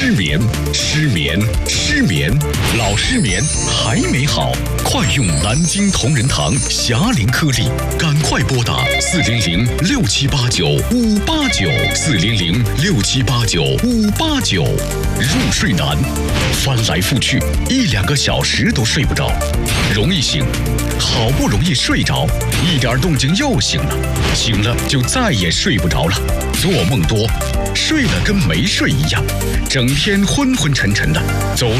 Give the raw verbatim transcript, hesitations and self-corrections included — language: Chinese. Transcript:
失眠，失眠，失眠，老失眠还没好，快用南京同仁堂霞龄颗粒，赶快拨打四零零六七八九五八九四零零六七八九五八九。入睡难，翻来覆去一两个小时都睡不着，容易醒，好不容易睡着，一点动静又醒了，醒了就再也睡不着了，做梦多，睡了跟没睡一样，整天昏昏沉沉的，走